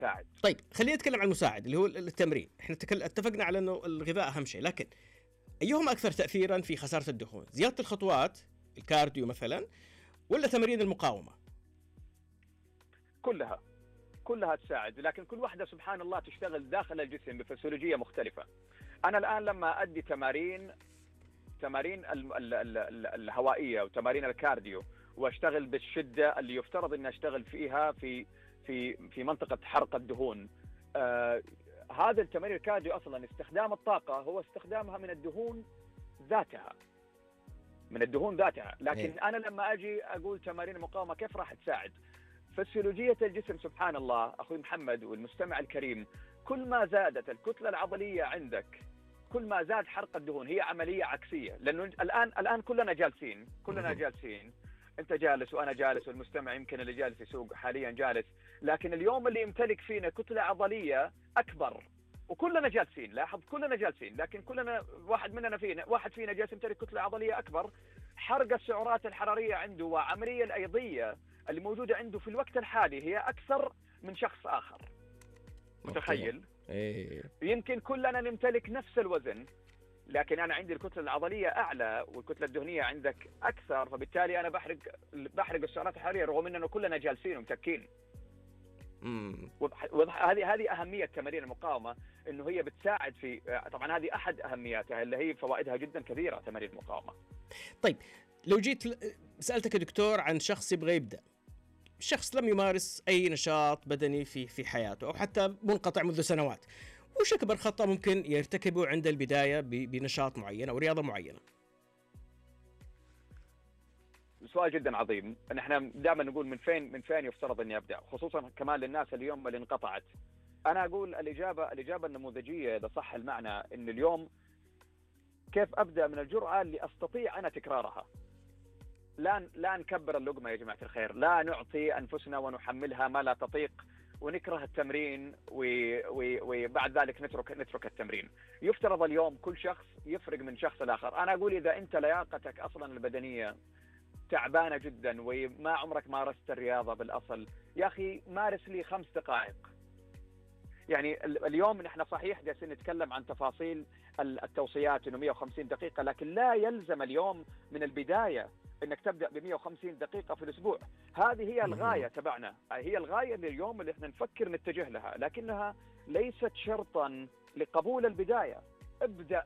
تساعد. طيب خلينا نتكلم عن المساعد اللي هو التمرين. احنا اتفقنا على انه الغذاء اهم شيء، لكن ايهما اكثر تاثيرا في خساره الدهون؟ زياده الخطوات الكارديو مثلا، ولا تمارين المقاومه؟ كلها تساعد، لكن كل واحدة سبحان الله تشتغل داخل الجسم بفسيولوجية مختلفة. أنا الآن لما أدي تمارين الهوائية وتمارين الكارديو، واشتغل بالشدة اللي يفترض أن أشتغل فيها في منطقة حرق الدهون، هذا التمارين الكارديو أصلا استخدام الطاقة هو استخدامها من الدهون ذاتها، لكن أنا لما أجي أقول تمارين المقاومة كيف راح تساعد؟ فسيولوجية الجسم سبحان الله أخوي محمد والمستمع الكريم، كل ما زادت الكتلة العضلية عندك كل ما زاد حرق الدهون. هي عملية عكسية، لأنه الآن كلنا جالسين، أنت جالس وأنا جالس والمستمع يمكن اللي جالس يسوق حاليا جالس، لكن اليوم اللي يمتلك فينا كتلة عضلية أكبر وكلنا جالسين، لاحظ كلنا جالسين، لكن كلنا واحد فينا جالس يمتلك كتلة عضلية أكبر، حرق السعرات الحرارية عنده وعملية الأيضية اللي موجودة عنده في الوقت الحالي هي أكثر من شخص آخر. متخيل؟ يمكن كلنا نمتلك نفس الوزن، لكن أنا عندي الكتلة العضلية أعلى والكتلة الدهنية عندك أكثر، فبالتالي أنا بحرق السعرات الحرارية رغم أننا كلنا جالسين ومتكين. هذه أهمية تمارين المقاومة، إنه هي بتساعد في، طبعا هذه أحد أهمياتها اللي هي فوائدها جدا كثيرة تمارين المقاومة. طيب لو جيت سألتك يا دكتور عن شخص يبغى يبدأ، شخص لم يمارس أي نشاط بدني في حياته أو حتى منقطع منذ سنوات، وش أكبر خطأ ممكن يرتكبه عند البداية بنشاط معين أو رياضة معينة؟ سؤال جدا عظيم. نحن دائما نقول من فين يفترض اني ابدا، خصوصا كمان للناس اليوم اللي انقطعت. انا اقول الاجابه النموذجيه اذا صح المعنى، ان اليوم كيف ابدا من الجرعه اللي استطيع انا تكرارها. لا نكبر اللقمه يا جماعه الخير، لا نعطي انفسنا ونحملها ما لا تطيق ونكره التمرين وبعد ذلك نترك التمرين. يفترض اليوم كل شخص يفرق من شخص الاخر. انا اقول اذا انت لياقتك اصلا البدنيه تعبانه جدا وما عمرك مارست الرياضه بالاصل، يا اخي مارس لي 5 دقائق. يعني اليوم نحن صحيح جالسين نتكلم عن تفاصيل التوصيات انه 150 دقيقه، لكن لا يلزم اليوم من البدايه انك تبدا ب 150 دقيقه في الاسبوع. هذه هي الغايه تبعنا، هي الغايه لليوم اللي احنا نفكر نتجه لها، لكنها ليست شرطا لقبول البدايه. ابدا